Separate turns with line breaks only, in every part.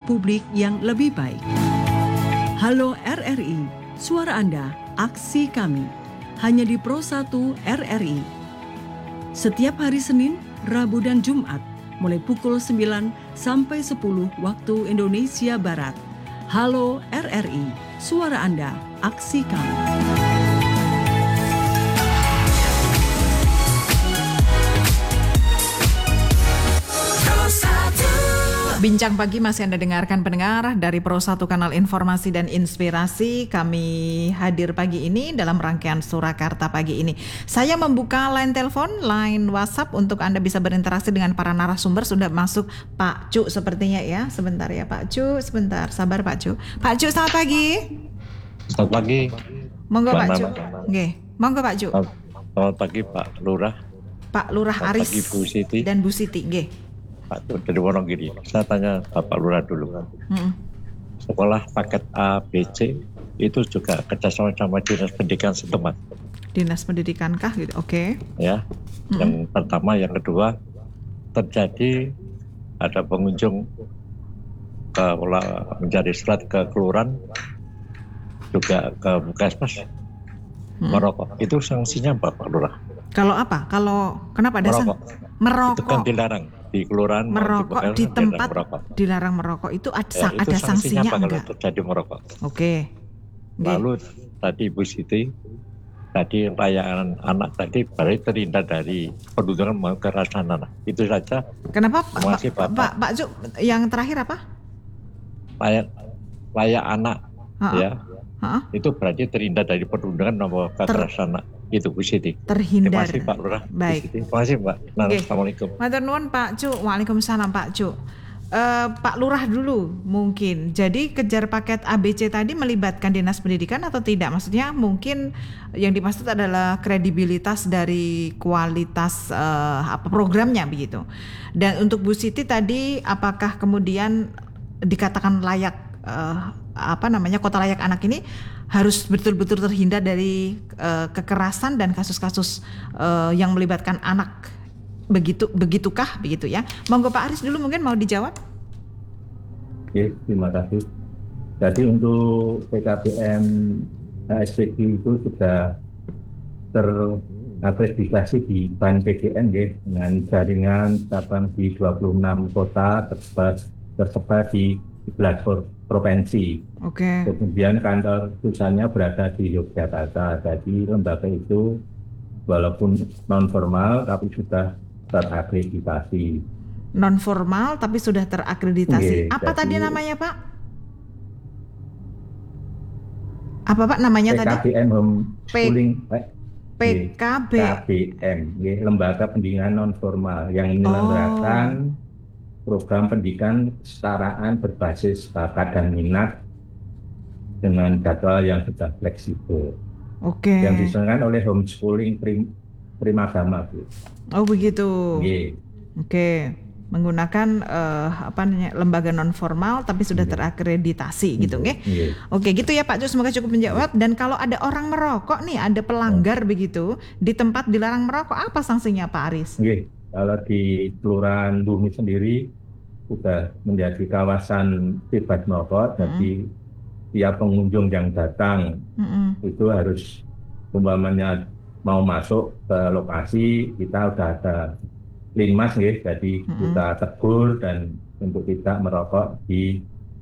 Republik yang lebih baik. Halo RRI, suara Anda, aksi kami. Hanya di Pro 1 RRI. Setiap hari Senin, Rabu dan Jumat, mulai pukul 9 sampai 10 waktu Indonesia Barat. Halo RRI, suara Anda, aksi kami.
Bincang Pagi masih Anda dengarkan pendengar dari Pro 1 Kanal Informasi dan Inspirasi. Kami hadir pagi ini dalam rangkaian Surakarta pagi ini. Saya membuka line telepon, line WhatsApp untuk Anda bisa berinteraksi dengan para narasumber. Sudah masuk Pak Cu sepertinya ya. Sebentar ya Pak Cu, sebentar. Sabar Pak Cu. Pak Cu, selamat pagi.
Selamat pagi.
Monggo Pak Cu. Nggih, monggo Pak Cu.
Selamat pagi Pak Lurah.
Pak Lurah
Selamat
Aris
pagi Bu Siti
dan Bu Siti, nggih.
Pak dari Wonogiri. Saya tanya Bapak Lurah dulu. Sekolah paket A, B, C itu juga kerjasama sama Dinas Pendidikan setempat.
Dinas Pendidikan kah gitu? Oke.
Ya. Yang pertama, yang kedua, terjadi ada pengunjung mencari surat ke kelurahan, juga ke Puskesmas, merokok. Itu sanksinya apa Pak Lurah?
Kalau apa? Kalau kenapa ada merokok?
Itu kan dilarang di kelurahan,
merokok di tempat dilarang merokok itu ada sanksinya
apa
enggak?
Kalau terjadi merokok.
Oke.
Lalu tadi Bu Siti, tadi layanan anak tadi berarti terhindar dari perundungan kekerasan anak. Itu saja.
Kenapa Pak Ju, yang terakhir apa?
Layak anak ya. Itu berarti terhindar dari perundungan nomor kekerasan anak. Itu Bu Siti.
Terhindar.
Terima kasih Pak Lurah.
Baik.
Terima kasih Mbak. Assalamualaikum.
Matur nuwun Pak Cu. Waalaikumsalam Pak Cu. Pak Lurah dulu mungkin. Jadi kejar paket ABC tadi melibatkan Dinas Pendidikan atau tidak? Maksudnya mungkin yang dimaksud adalah kredibilitas dari kualitas programnya begitu. Dan untuk Bu Siti tadi apakah kemudian dikatakan layak kota layak anak ini harus betul-betul terhindar dari kekerasan dan kasus-kasus yang melibatkan anak, begitukah begitu ya? Monggo Pak Aris dulu mungkin mau dijawab.
Oke, terima kasih. Jadi untuk PKBM HSPG itu sudah terakreditasi di BAN PGN ya, dengan jaringan cabang di 26 kota tersebar di 11 provinsi.
Oke.
Kemudian kantor pusatnya berada di Yogyakarta. Jadi lembaga itu walaupun non formal tapi sudah terakreditasi.
Non formal tapi sudah terakreditasi. Apa tadi namanya Pak? Apa Pak namanya tadi?
PKBM Homeschooling.
PKBM,
lembaga pendidikan non formal yang menyelenggarakan program pendidikan kesetaraan berbasis bakat dan minat dengan jadwal yang sudah fleksibel.
Oke.
Yang diselenggarakan oleh Homeschooling Primagama, Bu.
Oh begitu.
Yeah.
Oke. Menggunakan lembaga non formal tapi sudah terakreditasi gitu, nggih?
Yeah.
Oke, gitu ya Pak Ju, semoga cukup menjawab. Dan kalau ada orang merokok nih, ada pelanggar begitu di tempat dilarang merokok, apa sanksinya Pak Aris?
Yeah. Kalau di Kelurahan Bumi sendiri sudah menjadi kawasan bebas merokok, jadi tiap pengunjung yang datang itu harus umpamanya mau masuk ke lokasi, kita sudah ada linmas ya, jadi kita tegur dan untuk tidak merokok di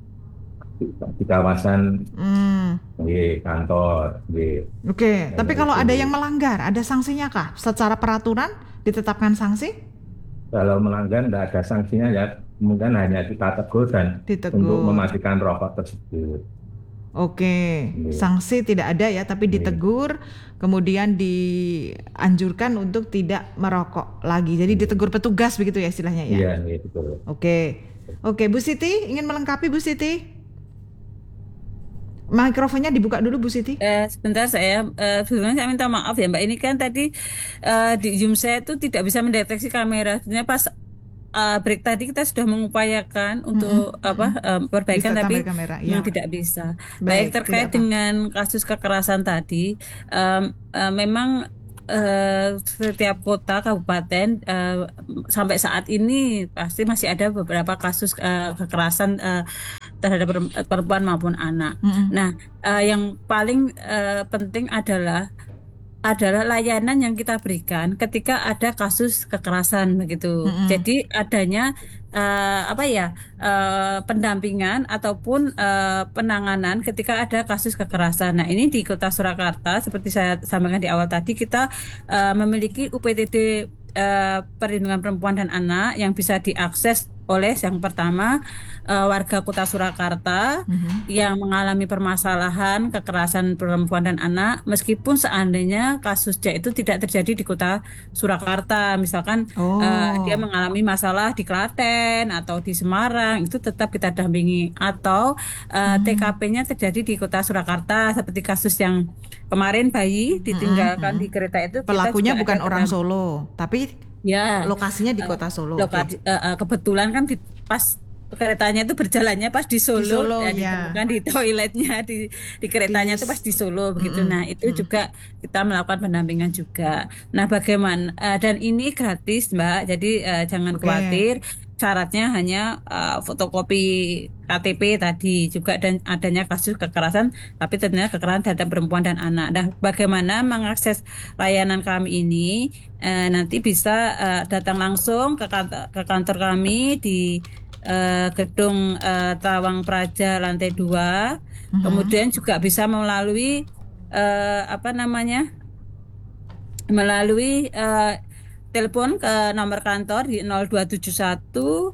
kawasan kantor.
Oke, tapi kalau ada yang melanggar, ada sanksinya kah? Secara peraturan ditetapkan sanksi?
Kalau melanggar tidak ada sanksinya ya, mungkin hanya kita tegur dan untuk mematikan rokok tersebut.
Oke, sanksi tidak ada ya, tapi ditegur, kemudian dianjurkan untuk tidak merokok lagi. Jadi ditegur petugas begitu ya istilahnya ya?
Iya, betul.
Oke, Bu Siti ingin melengkapi Bu Siti? Mikrofonnya dibuka dulu Bu Siti.
Sebentar sebelumnya saya minta maaf ya Mbak. Ini kan tadi di Zoom saya itu tidak bisa mendeteksi kamera. Sebenarnya pas break tadi kita sudah mengupayakan untuk perbaikan tapi
kamera,
memang tidak bisa. Baik terkait dengan kasus kekerasan tadi, memang setiap kota kabupaten sampai saat ini pasti masih ada beberapa kasus kekerasan terhadap perempuan maupun anak. Nah, yang paling penting adalah layanan yang kita berikan ketika ada kasus kekerasan begitu. Jadi adanya pendampingan ataupun penanganan ketika ada kasus kekerasan. Nah, ini di Kota Surakarta seperti saya sampaikan di awal tadi, kita memiliki UPTD perlindungan perempuan dan anak yang bisa diakses oleh yang pertama warga Kota Surakarta yang mengalami permasalahan kekerasan perempuan dan anak, meskipun seandainya kasusnya itu tidak terjadi di Kota Surakarta, misalkan dia mengalami masalah di Klaten atau di Semarang, itu tetap kita dampingi. Atau TKP-nya terjadi di Kota Surakarta, seperti kasus yang kemarin bayi ditinggalkan di kereta itu.
Pelakunya bukan orang Solo, tapi
ya,
lokasinya di Kota Solo.
Kebetulan kan pas keretanya itu berjalannya pas di Solo,
ya.
Ditemukan di toiletnya di keretanya itu pas di Solo begitu. Nah, itu juga kita melakukan pendampingan juga. Nah, bagaimana dan ini gratis, Mbak. Jadi jangan khawatir. Syaratnya hanya fotokopi KTP tadi juga, dan adanya kasus kekerasan, tapi tentunya kekerasan terhadap perempuan dan anak. Nah, bagaimana mengakses layanan kami ini? Nanti bisa datang langsung ke kantor kami di gedung Tawang Praja lantai 2. Kemudian juga bisa melalui telepon ke nomor kantor di 0271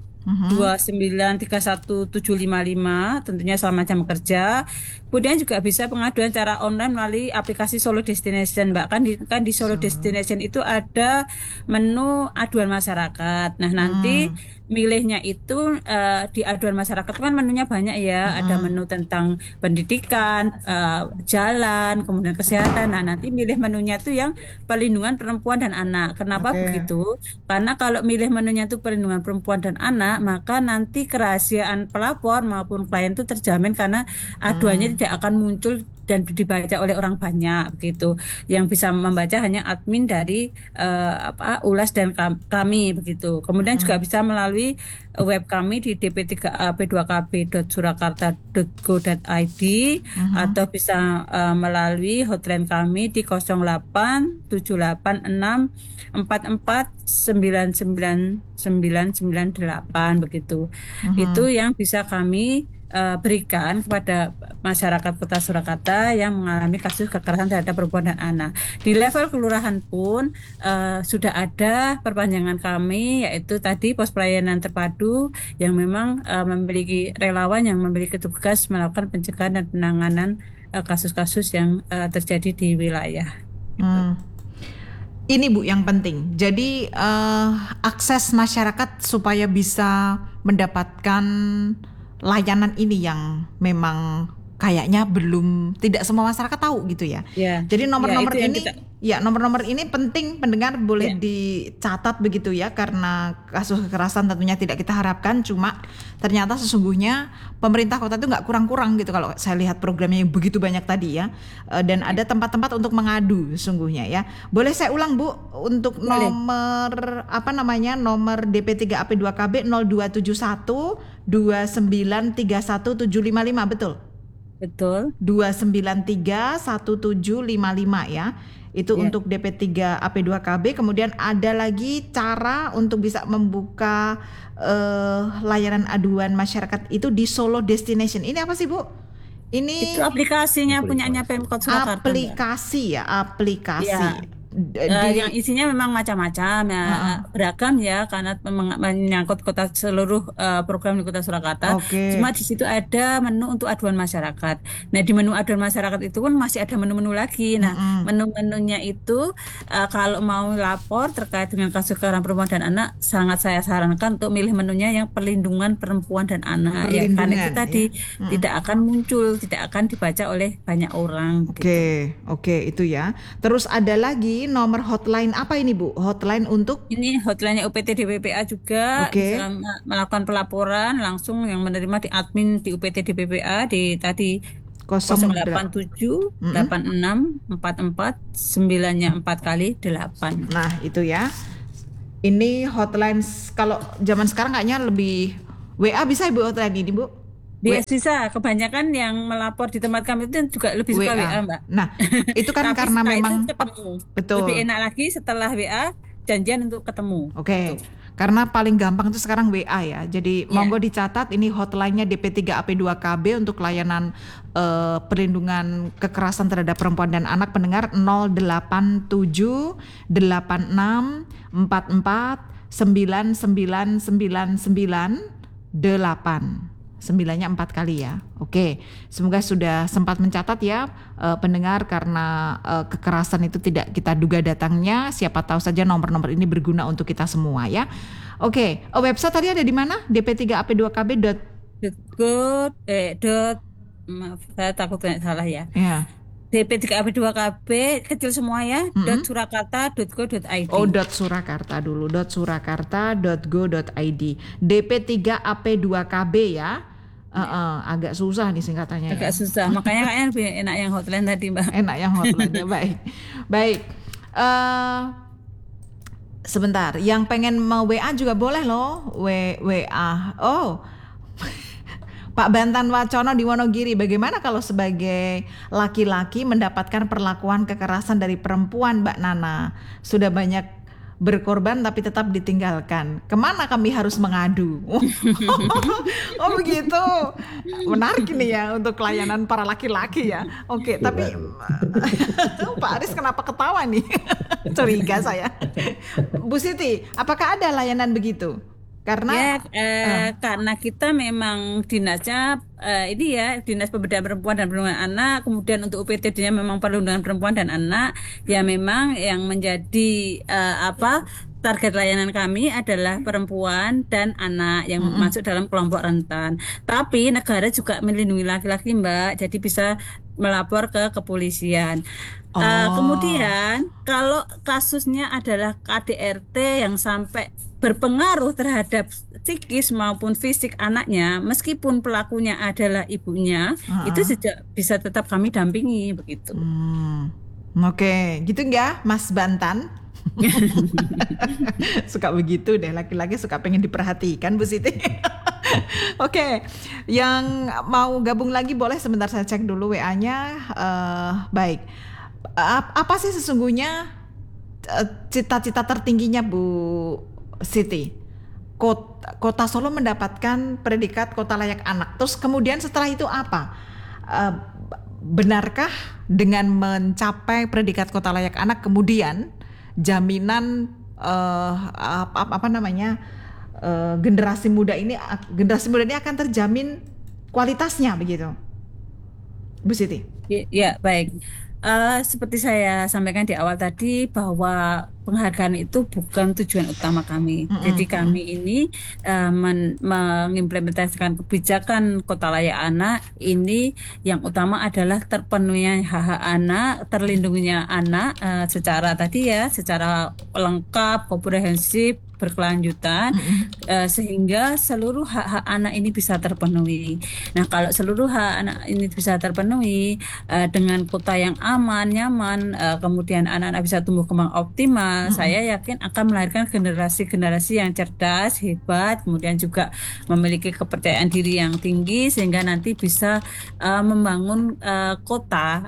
2931 755, tentunya selama jam kerja. Kemudian juga bisa pengaduan secara online melalui aplikasi Solo Destination, Mbak. Kan di Solo Destination itu ada menu aduan masyarakat. Nah, nanti milihnya itu di aduan masyarakat kan menunya banyak ya. Ada menu tentang pendidikan, jalan, kemudian kesehatan. Nah, nanti milih menunya itu yang perlindungan perempuan dan anak. Kenapa begitu? Karena kalau milih menunya itu perlindungan perempuan dan anak, maka nanti kerahasiaan pelapor maupun klien itu terjamin, karena aduannya tidak akan muncul dan dibaca oleh orang banyak begitu. Yang bisa membaca hanya admin dari ULAS dan kami begitu. Kemudian juga bisa melalui web kami di dp3ap2kb.surakarta.go.id atau bisa melalui hotline kami di 08 786 44 99 998 begitu. Itu yang bisa kami berikan kepada masyarakat Kota Surakarta yang mengalami kasus kekerasan terhadap perempuan dan anak. Di level kelurahan pun sudah ada perpanjangan kami, yaitu tadi pos pelayanan terpadu yang memang memiliki relawan yang memiliki tugas melakukan pencegahan dan penanganan kasus-kasus yang terjadi di wilayah.
Ini Bu yang penting. Jadi akses masyarakat supaya bisa mendapatkan layanan ini yang memang kayaknya belum, tidak semua masyarakat tahu gitu ya. Jadi nomor-nomor ini penting, pendengar boleh dicatat begitu ya, karena kasus kekerasan tentunya tidak kita harapkan, cuma ternyata sesungguhnya pemerintah kota itu nggak kurang-kurang gitu kalau saya lihat programnya yang begitu banyak tadi ya, dan ada tempat-tempat untuk mengadu sesungguhnya ya. Boleh saya ulang Bu untuk nomor nomor DP3AP2KB 0271 2931 755, betul?
Betul.
2931755 ya. Itu untuk DP3AP2KB. Kemudian ada lagi cara untuk bisa membuka layanan aduan masyarakat itu di Solo Destination. Ini apa sih Bu? Ini
itu aplikasinya punyanya Pemkot Surakarta.
Aplikasi.
Yang isinya memang macam-macam ya, beragam ya, karena menyangkut seluruh program di Kota Surakarta. Cuma di situ ada menu untuk aduan masyarakat. Nah, di menu aduan masyarakat itu pun masih ada menu-menu lagi. Nah, menu-menunya itu kalau mau lapor terkait dengan kasus kekerasan perempuan dan anak, sangat saya sarankan untuk milih menunya yang perlindungan perempuan dan anak. Ya, karena itu tadi tidak akan muncul, tidak akan dibaca oleh banyak orang.
Oke, itu ya. Terus ada lagi nomor hotline apa ini Bu? Hotline untuk?
Ini hotline-nya UPTD BPA juga, bisa melakukan pelaporan langsung yang menerima di admin di UPTD BPA di tadi 087 86 44 9-nya 4 kali 8.
Nah, itu ya. Ini hotline kalau zaman sekarang kayaknya lebih WA bisa Ibu hotline ini Bu? W-
Bisa, kebanyakan yang melapor di tempat kami itu juga lebih suka WA,
WA.
Mbak.
Nah, itu kan
Tapi
karena
setelah itu
memang
ketemu. Lebih
betul.
enak lagi setelah WA, janjian untuk ketemu.
Oke.
Gitu.
Karena paling gampang itu sekarang WA ya. Jadi
Ya,
monggo dicatat ini hotline-nya DP3AP2KB untuk layanan perlindungan kekerasan terhadap perempuan dan anak pendengar 087 86 44 9999 9-nya 4 kali ya. Oke, semoga sudah sempat mencatat ya pendengar, karena kekerasan itu tidak kita duga datangnya. Siapa tahu saja nomor-nomor ini berguna untuk kita semua ya. Oke, website tadi ada di mana? dp3ap2kb.
go, maaf, saya takut nggak salah ya.
Ya.
DP3AP2KB kecil semua ya, .surakarta.go.id.
Oh, .surakarta dulu, .surakarta.go.id. DP3AP2KB ya. Agak susah nih singkatannya ya.
Agak susah, makanya kayaknya lebih enak yang hotline tadi, Mbak.
Enak yang hotline-nya. Baik. Sebentar, yang pengen mau WA juga boleh loh. WA. Oh, Pak Bantan Wacono di Wonogiri, bagaimana kalau sebagai laki-laki mendapatkan perlakuan kekerasan dari perempuan, Mbak Nana? Sudah banyak berkorban tapi tetap ditinggalkan. Kemana kami harus mengadu? Oh begitu. Menarik ini ya untuk layanan para laki-laki ya. Oke, tapi Pak Aris kenapa ketawa nih? Curiga saya. Bu Siti, apakah ada layanan begitu? Karena
karena kita memang dinasnya ini ya, Dinas Pemberdayaan Perempuan dan Perlindungan Anak, kemudian untuk UPTD-nya memang perlindungan perempuan dan anak, ya memang yang menjadi target layanan kami adalah perempuan dan anak yang masuk dalam kelompok rentan. Tapi negara juga melindungi laki-laki, Mbak, jadi bisa melapor ke kepolisian. Kemudian kalau kasusnya adalah KDRT yang sampai berpengaruh terhadap psikis maupun fisik anaknya, meskipun pelakunya adalah ibunya, itu bisa tetap kami dampingi begitu.
Oke, gitu ya, Mas Bantan. Suka begitu deh, laki-laki suka pengen diperhatikan, Bu Siti. Oke, yang mau gabung lagi boleh sebentar saya cek dulu WA-nya. Baik, apa sih sesungguhnya cita-cita tertingginya Bu Siti? Kota Solo mendapatkan predikat kota layak anak. Terus kemudian setelah itu apa? Benarkah dengan mencapai predikat kota layak anak kemudian jaminan generasi muda ini akan terjamin kualitasnya begitu, Bu Siti?
Ya, baik. Seperti saya sampaikan di awal tadi bahwa penghargaan itu bukan tujuan utama kami. Jadi kami ini mengimplementasikan kebijakan kota layak anak ini, yang utama adalah terpenuhinya hak-hak anak, terlindunginya anak secara lengkap, komprehensif, berkelanjutan, sehingga seluruh hak-hak anak ini bisa terpenuhi. Nah, kalau seluruh hak anak ini bisa terpenuhi dengan kota yang aman, nyaman, kemudian anak-anak bisa tumbuh kembang optimal, saya yakin akan melahirkan generasi-generasi yang cerdas, hebat, kemudian juga memiliki kepercayaan diri yang tinggi, sehingga nanti bisa membangun kota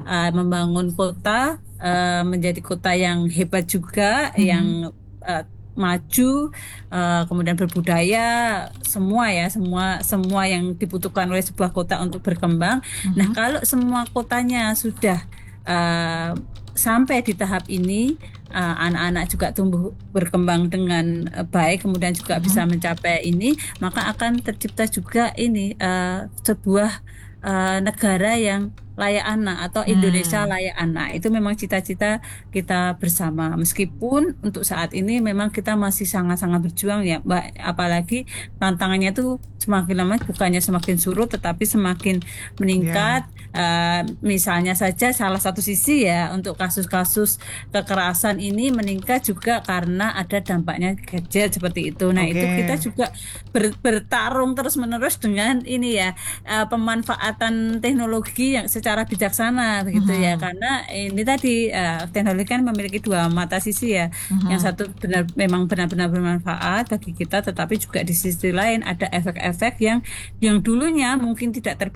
menjadi kota yang hebat juga, yang maju, kemudian berbudaya, semua yang dibutuhkan oleh sebuah kota untuk berkembang. Nah, kalau semua kotanya sudah sampai di tahap ini, anak-anak juga tumbuh berkembang dengan baik, kemudian juga bisa mencapai ini, maka akan tercipta juga ini sebuah negara yang layak anak atau Indonesia layak anak. Itu memang cita-cita kita bersama. Meskipun untuk saat ini memang kita masih sangat-sangat berjuang ya, Mbak. Apalagi tantangannya itu semakin lama bukannya semakin surut tetapi semakin meningkat. Misalnya saja salah satu sisi ya, untuk kasus-kasus kekerasan ini meningkat juga karena ada dampaknya gadget seperti itu. Nah, itu kita juga bertarung terus-menerus dengan ini ya, pemanfaatan teknologi yang secara secara bijaksana begitu ya, karena ini tadi teknologi kan memiliki dua mata sisi ya. Yang satu memang benar-benar bermanfaat bagi kita, tetapi juga di sisi lain ada efek-efek yang dulunya mungkin tidak